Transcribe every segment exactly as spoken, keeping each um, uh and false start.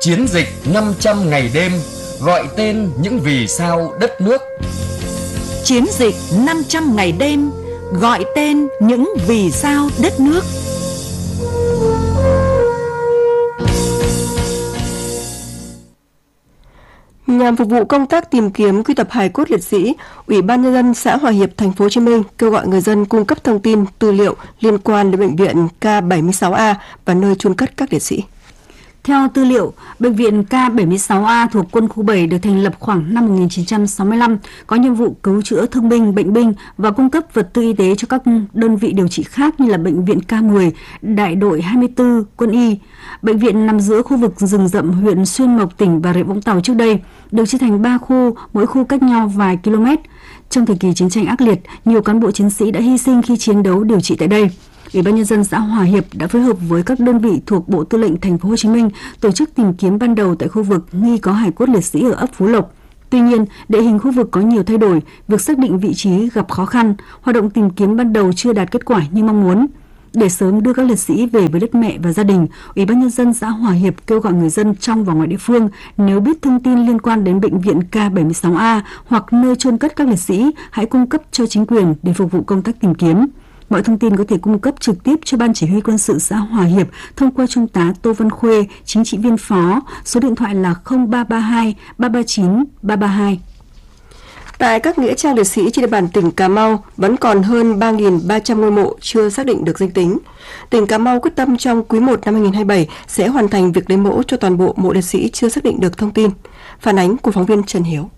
Chiến dịch năm trăm ngày đêm, gọi tên những vì sao đất nước. Chiến dịch năm trăm ngày đêm, gọi tên những vì sao đất nước. Nhằm phục vụ công tác tìm kiếm quy tập hài cốt liệt sĩ, Ủy ban Nhân dân xã Hòa Hiệp, thành phố Hồ Chí Minh kêu gọi người dân cung cấp thông tin, tư liệu liên quan đến bệnh viện K bảy mươi sáu A và nơi chôn cất các liệt sĩ. Theo tư liệu, bệnh viện K bảy mươi sáu A thuộc quân khu bảy được thành lập khoảng năm một nghìn chín trăm sáu mươi lăm, có nhiệm vụ cứu chữa thương binh, bệnh binh và cung cấp vật tư y tế cho các đơn vị điều trị khác như là bệnh viện K mười, đại đội hai mươi tư, quân y. Bệnh viện nằm giữa khu vực rừng rậm huyện Xuyên Mộc, tỉnh Bà Rịa Vũng Tàu trước đây, được chia thành ba khu, mỗi khu cách nhau vài km. Trong thời kỳ chiến tranh ác liệt, nhiều cán bộ chiến sĩ đã hy sinh khi chiến đấu điều trị tại đây. Ủy ban Nhân dân xã Hòa Hiệp đã phối hợp với các đơn vị thuộc Bộ Tư lệnh Thành phố Hồ Chí Minh tổ chức tìm kiếm ban đầu tại khu vực nghi có hài cốt liệt sĩ ở ấp Phú Lộc. Tuy nhiên, địa hình khu vực có nhiều thay đổi, việc xác định vị trí gặp khó khăn, hoạt động tìm kiếm ban đầu chưa đạt kết quả như mong muốn. Để sớm đưa các liệt sĩ về với đất mẹ và gia đình, Ủy ban Nhân dân xã Hòa Hiệp kêu gọi người dân trong và ngoài địa phương nếu biết thông tin liên quan đến bệnh viện K bảy mươi sáu A hoặc nơi chôn cất các liệt sĩ, hãy cung cấp cho chính quyền để phục vụ công tác tìm kiếm. Mọi thông tin có thể cung cấp trực tiếp cho Ban Chỉ huy Quân sự xã Hòa Hiệp thông qua Trung tá Tô Văn Khuê, chính trị viên phó, số điện thoại là không ba ba hai ba ba chín ba ba hai. Tại các nghĩa trang liệt sĩ trên địa bàn tỉnh Cà Mau vẫn còn hơn ba nghìn ba trăm ngôi mộ chưa xác định được danh tính. Tỉnh Cà Mau quyết tâm trong quý một năm hai nghìn không trăm hai mươi bảy sẽ hoàn thành việc lấy mẫu cho toàn bộ mộ liệt sĩ chưa xác định được thông tin. Phản ánh của phóng viên Trần Hiếu.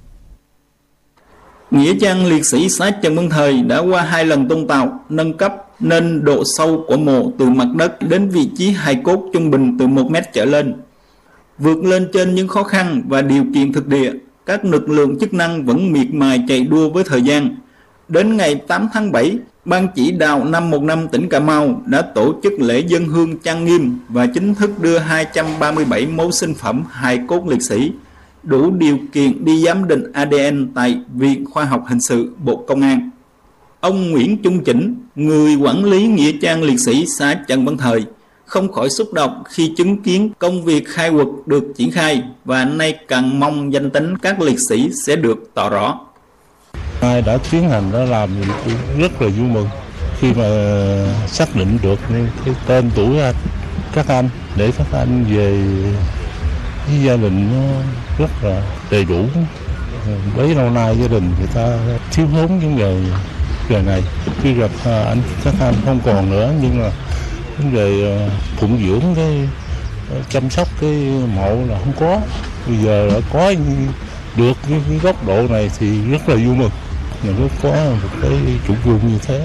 Nghĩa trang liệt sĩ xã Trần Văn Thời đã qua hai lần tôn tạo, nâng cấp nên độ sâu của mộ từ mặt đất đến vị trí hài cốt trung bình từ một mét trở lên. Vượt lên trên những khó khăn và điều kiện thực địa, các lực lượng chức năng vẫn miệt mài chạy đua với thời gian. Đến ngày tám tháng bảy, Ban chỉ đạo năm một năm tỉnh Cà Mau đã tổ chức lễ dâng hương trang nghiêm và chính thức đưa hai trăm ba mươi bảy mẫu sinh phẩm hài cốt liệt sĩ đủ điều kiện đi giám định a đê en tại Viện Khoa học Hình sự Bộ Công an. Ông Nguyễn Trung Chỉnh, người quản lý nghĩa trang liệt sĩ xã Trần Văn Thời, không khỏi xúc động khi chứng kiến công việc khai quật được triển khai và nay càng mong danh tính các liệt sĩ sẽ được tỏ rõ. Ai đã tiến hành đã làm thì rất là vui mừng khi mà xác định được cái tên tuổi các anh để các anh về với gia đình nó rất là đầy đủ. Bấy lâu nay gia đình người ta thiếu thốn những nghề nghề này, khi gặp anh các anh không còn nữa, nhưng mà vấn đề phụng dưỡng cái chăm sóc cái mộ là không có. Bây giờ đã có được cái, cái góc độ này thì rất là vui mừng, mà nó có một cái chủ trương như thế.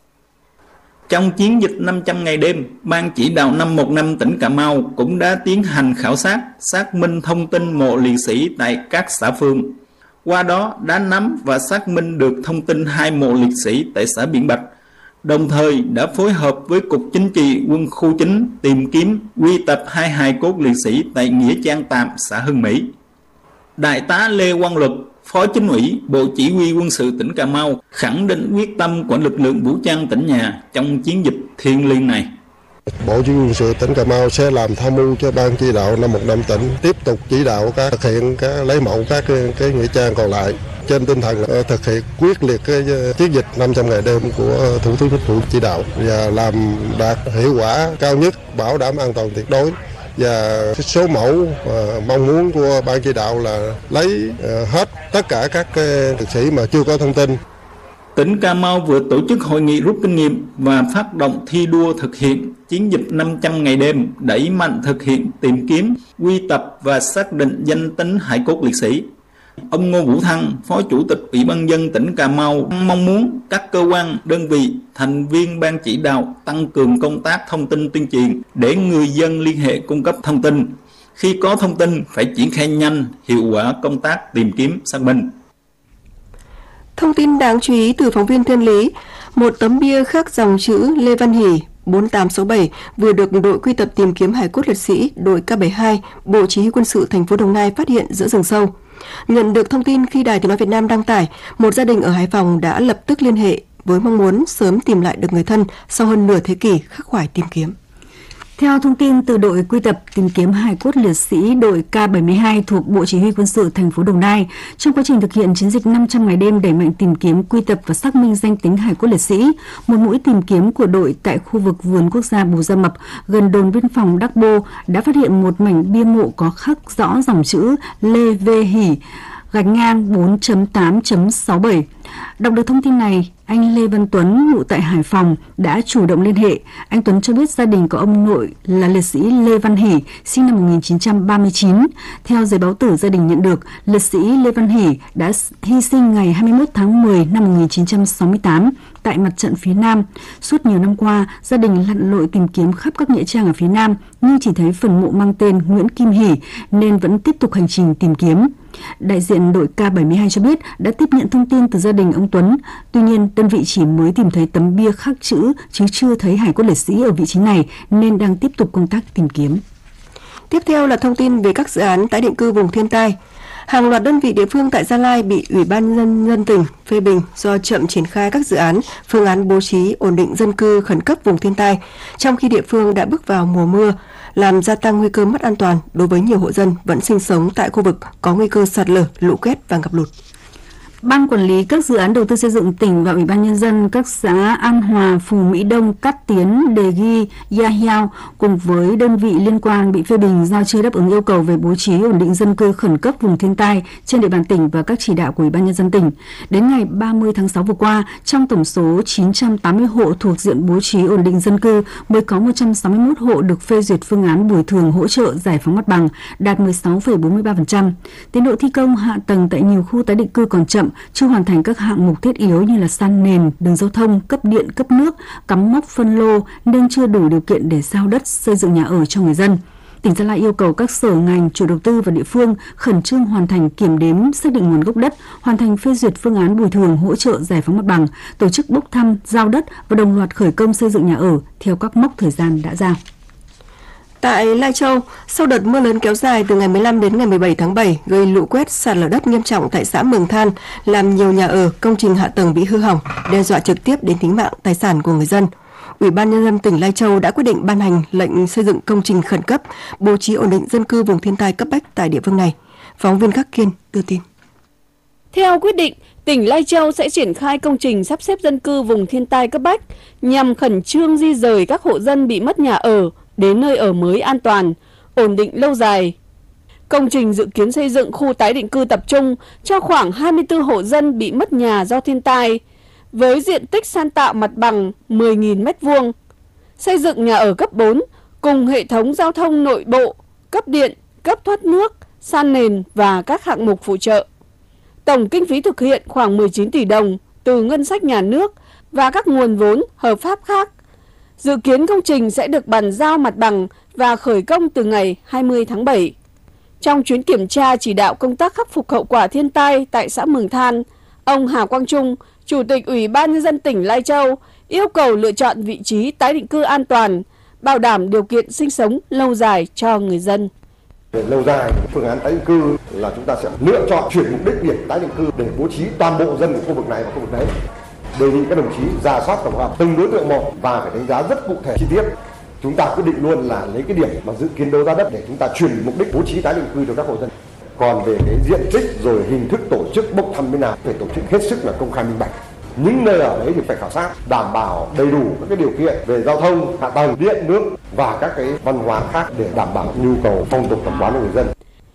Trong chiến dịch năm trăm ngày đêm, Ban chỉ đạo năm một năm tỉnh Cà Mau cũng đã tiến hành khảo sát, xác minh thông tin mộ liệt sĩ tại các xã phường. Qua đó đã nắm và xác minh được thông tin hai mộ liệt sĩ tại xã Biển Bạch, đồng thời đã phối hợp với Cục Chính trị Quân khu chín tìm kiếm quy tập hai hài cốt liệt sĩ tại nghĩa trang tạm xã Hưng Mỹ. Đại tá Lê Quang Luật, Phó Chính ủy Bộ Chỉ huy Quân sự tỉnh Cà Mau khẳng định quyết tâm của lực lượng vũ trang tỉnh nhà trong chiến dịch thiêng liêng này. Bộ Chỉ huy Quân sự tỉnh Cà Mau sẽ làm tham mưu cho Ban chỉ đạo năm một năm tỉnh tiếp tục chỉ đạo các thực hiện các lấy mẫu các cái, cái nghĩa trang còn lại trên tinh thần thực hiện quyết liệt cái chiến dịch năm trăm ngày đêm của Thủ tướng Chính phủ chỉ đạo và làm đạt hiệu quả cao nhất, bảo đảm an toàn tuyệt đối. Và số mẫu uh, mong muốn của Ban chỉ đạo là lấy uh, hết tất cả các uh, liệt sĩ mà chưa có thông tin. Tỉnh Cà Mau vừa tổ chức hội nghị rút kinh nghiệm và phát động thi đua thực hiện chiến dịch năm trăm ngày đêm, đẩy mạnh thực hiện tìm kiếm, quy tập và xác định danh tính hài cốt liệt sĩ. Ông Ngô Vũ Thăng, Phó Chủ tịch Ủy ban nhân dân tỉnh Cà Mau mong muốn các cơ quan, đơn vị, thành viên ban chỉ đạo tăng cường công tác thông tin tuyên truyền để người dân liên hệ cung cấp thông tin. Khi có thông tin phải triển khai nhanh, hiệu quả công tác tìm kiếm xác minh. Thông tin đáng chú ý từ phóng viên Thiên Lý, một tấm bia khắc dòng chữ Lê Văn Hỷ bốn tám sáu bảy vừa được đội quy tập tìm kiếm hài cốt liệt sĩ đội K bảy mươi hai Bộ Chỉ huy Quân sự thành phố Đồng Nai phát hiện giữa rừng sâu. Nhận được thông tin khi Đài Tiếng nói Việt Nam đăng tải, một gia đình ở Hải Phòng đã lập tức liên hệ với mong muốn sớm tìm lại được người thân sau hơn nửa thế kỷ khắc khoải tìm kiếm. Theo thông tin từ đội quy tập tìm kiếm hài cốt liệt sĩ đội K bảy mươi hai thuộc Bộ Chỉ huy Quân sự thành phố Đồng Nai, trong quá trình thực hiện chiến dịch năm trăm ngày đêm đẩy mạnh tìm kiếm, quy tập và xác minh danh tính hài cốt liệt sĩ, một mũi tìm kiếm của đội tại khu vực vườn quốc gia Bù Gia Mập gần đồn biên phòng Đắc Bô đã phát hiện một mảnh bia mộ có khắc rõ dòng chữ Lê Vê Hỷ gạch ngang bốn chấm tám chấm sáu bảy. Đọc được thông tin này, anh Lê Văn Tuấn, ngụ tại Hải Phòng, đã chủ động liên hệ. Anh Tuấn cho biết gia đình có ông nội là liệt sĩ Lê Văn Hỷ, sinh năm một nghìn chín trăm ba mươi chín. Theo giấy báo tử gia đình nhận được, liệt sĩ Lê Văn Hỷ đã hy sinh ngày hai mươi mốt tháng mười năm một nghìn chín trăm sáu mươi tám tại mặt trận phía Nam. Suốt nhiều năm qua, gia đình lặn lội tìm kiếm khắp các nghĩa trang ở phía Nam, nhưng chỉ thấy phần mộ mang tên Nguyễn Kim Hỷ nên vẫn tiếp tục hành trình tìm kiếm. Đại diện đội K bảy mươi hai cho biết đã tiếp nhận thông tin từ gia đình ông Tuấn. Tuy nhiên, đơn vị chỉ mới tìm thấy tấm bia khắc chữ chứ chưa thấy hài cốt liệt sĩ ở vị trí này nên đang tiếp tục công tác tìm kiếm. Tiếp theo là thông tin về các dự án tái định cư vùng thiên tai. Hàng loạt đơn vị địa phương tại Gia Lai bị Ủy ban nhân dân tỉnh phê bình do chậm triển khai các dự án, phương án bố trí ổn định dân cư khẩn cấp vùng thiên tai, trong khi địa phương đã bước vào mùa mưa, làm gia tăng nguy cơ mất an toàn đối với nhiều hộ dân vẫn sinh sống tại khu vực có nguy cơ sạt lở, lũ quét và ngập lụt. Ban quản lý các dự án đầu tư xây dựng tỉnh và Ủy ban nhân dân các xã An Hòa, Phú Mỹ Đông, Cát Tiến, Đề Ghi, Gia Hiao cùng với đơn vị liên quan bị phê bình do chưa đáp ứng yêu cầu về bố trí ổn định dân cư khẩn cấp vùng thiên tai trên địa bàn tỉnh và các chỉ đạo của Ủy ban nhân dân tỉnh. Đến ngày ba mươi tháng sáu vừa qua, trong tổng số chín trăm tám mươi hộ thuộc diện bố trí ổn định dân cư, mới có một trăm sáu mươi mốt hộ được phê duyệt phương án bồi thường hỗ trợ giải phóng mặt bằng, đạt mười sáu phẩy bốn mươi ba phần trăm. Tiến độ thi công hạ tầng tại nhiều khu tái định cư còn chậm, chưa hoàn thành các hạng mục thiết yếu như là san nền, đường giao thông, cấp điện, cấp nước, cắm mốc phân lô nên chưa đủ điều kiện để giao đất xây dựng nhà ở cho người dân. Tỉnh Gia Lai yêu cầu các sở ngành, chủ đầu tư và địa phương khẩn trương hoàn thành kiểm đếm, xác định nguồn gốc đất, hoàn thành phê duyệt phương án bồi thường hỗ trợ giải phóng mặt bằng, tổ chức bốc thăm, giao đất và đồng loạt khởi công xây dựng nhà ở theo các mốc thời gian đã giao. Tại Lai Châu, sau đợt mưa lớn kéo dài từ ngày mười lăm đến ngày mười bảy tháng bảy gây lũ quét, sạt lở đất nghiêm trọng tại xã Mường Than, làm nhiều nhà ở, công trình hạ tầng bị hư hỏng, đe dọa trực tiếp đến tính mạng, tài sản của người dân. Ủy ban nhân dân tỉnh Lai Châu đã quyết định ban hành lệnh xây dựng công trình khẩn cấp, bố trí ổn định dân cư vùng thiên tai cấp bách tại địa phương này. Phóng viên Khắc Kiên đưa tin. Theo quyết định, tỉnh Lai Châu sẽ triển khai công trình sắp xếp dân cư vùng thiên tai cấp bách nhằm khẩn trương di dời các hộ dân bị mất nhà ở đến nơi ở mới an toàn, ổn định lâu dài. Công trình dự kiến xây dựng khu tái định cư tập trung cho khoảng hai mươi tư hộ dân bị mất nhà do thiên tai, với diện tích san tạo mặt bằng mười nghìn mét vuông, xây dựng nhà ở cấp bốn cùng hệ thống giao thông nội bộ, cấp điện, cấp thoát nước, san nền và các hạng mục phụ trợ. Tổng kinh phí thực hiện khoảng mười chín tỷ đồng từ ngân sách nhà nước và các nguồn vốn hợp pháp khác. Dự kiến công trình sẽ được bàn giao mặt bằng và khởi công từ ngày hai mươi tháng bảy. Trong chuyến kiểm tra chỉ đạo công tác khắc phục hậu quả thiên tai tại xã Mường Than, ông Hà Quang Trung, Chủ tịch Ủy ban nhân dân tỉnh Lai Châu, yêu cầu lựa chọn vị trí tái định cư an toàn, bảo đảm điều kiện sinh sống lâu dài cho người dân. Về lâu dài, phương án tái định cư là chúng ta sẽ lựa chọn chuyển mục đích điểm tái định cư để bố trí toàn bộ dân của khu vực này và khu vực đấy. Đề nghị các đồng chí rà soát tổng hợp từng đối tượng một và phải đánh giá rất cụ thể chi tiết. Chúng ta quyết định luôn là lấy cái điểm mà dự kiến đấu giá đất để chúng ta chuyển mục đích bố trí tái định cư cho các hộ dân. Còn về cái diện tích rồi hình thức tổ chức bốc thăm thế nào phải tổ chức hết sức là công khai minh bạch. Những nơi ở đấy thì phải khảo sát, đảm bảo đầy đủ các cái điều kiện về giao thông, hạ tầng, điện, nước và các cái văn hóa khác để đảm bảo nhu cầu phong tục tập quán của người dân.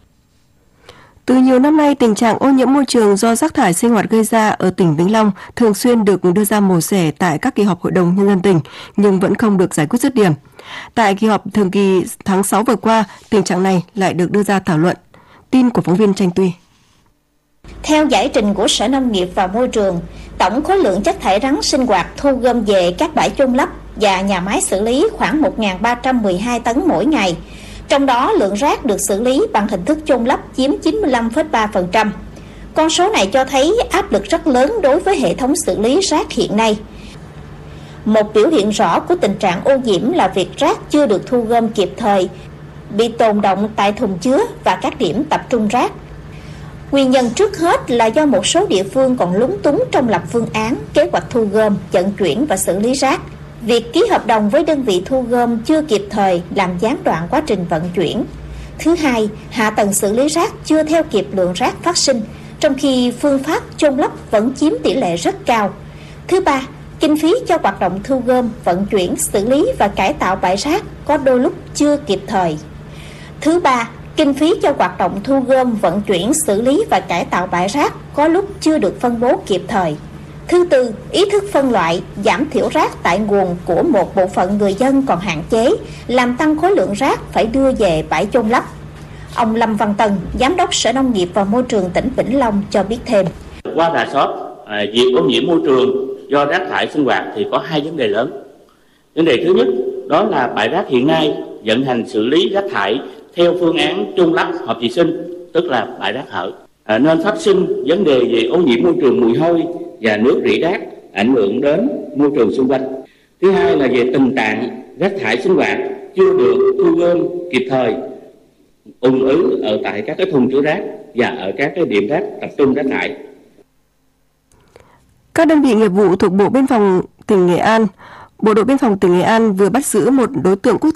Từ nhiều năm nay, tình trạng ô nhiễm môi trường do rác thải sinh hoạt gây ra ở tỉnh Vĩnh Long thường xuyên được đưa ra mổ xẻ tại các kỳ họp Hội đồng Nhân dân tỉnh, nhưng vẫn không được giải quyết dứt điểm. Tại kỳ họp thường kỳ tháng sáu vừa qua, tình trạng này lại được đưa ra thảo luận. Tin của phóng viên Tranh Tuy. Theo giải trình của Sở Nông nghiệp và Môi trường, tổng khối lượng chất thải rắn sinh hoạt thu gom về các bãi chôn lấp và nhà máy xử lý khoảng một nghìn ba trăm mười hai tấn mỗi ngày. Trong đó, lượng rác được xử lý bằng hình thức chôn lấp chiếm chín mươi lăm phẩy ba phần trăm. Con số này cho thấy áp lực rất lớn đối với hệ thống xử lý rác hiện nay. Một biểu hiện rõ của tình trạng ô nhiễm là việc rác chưa được thu gom kịp thời, bị tồn đọng tại thùng chứa và các điểm tập trung rác. Nguyên nhân trước hết là do một số địa phương còn lúng túng trong lập phương án, kế hoạch thu gom, vận chuyển và xử lý rác. Việc ký hợp đồng với đơn vị thu gom chưa kịp thời làm gián đoạn quá trình vận chuyển. Thứ hai, hạ tầng xử lý rác chưa theo kịp lượng rác phát sinh, trong khi phương pháp chôn lấp vẫn chiếm tỷ lệ rất cao. Thứ ba, kinh phí cho hoạt động thu gom, vận chuyển, xử lý và cải tạo bãi rác có đôi lúc chưa kịp thời. Thứ ba, kinh phí cho hoạt động thu gom, vận chuyển, xử lý và cải tạo bãi rác có lúc chưa được phân bố kịp thời. Thứ tư, ý thức phân loại, giảm thiểu rác tại nguồn của một bộ phận người dân còn hạn chế, làm tăng khối lượng rác phải đưa về bãi chôn lấp. Ông Lâm Văn Tân, Giám đốc Sở Nông nghiệp và Môi trường tỉnh Vĩnh Long cho biết thêm. Qua rà soát, à, việc ô nhiễm môi trường do rác thải sinh hoạt thì có hai vấn đề lớn. Vấn đề thứ nhất đó là bãi rác hiện nay vận hành xử lý rác thải theo phương án chôn lấp hợp vệ sinh, tức là bãi rác hở, à, nên phát sinh vấn đề về ô nhiễm môi trường mùi hôi và nước rỉ rác ảnh hưởng đến môi trường xung quanh. Thứ hai là về tình trạng rác thải sinh hoạt chưa được thu gom kịp thời, ùn ứ ở tại các cái thùng chứa rác và ở các cái điểm rác tập trung rác thải. Các đơn vị nghiệp vụ thuộc Bộ Biên phòng tỉnh Nghệ An, Bộ đội Biên phòng tỉnh Nghệ An vừa bắt giữ một đối tượng quốc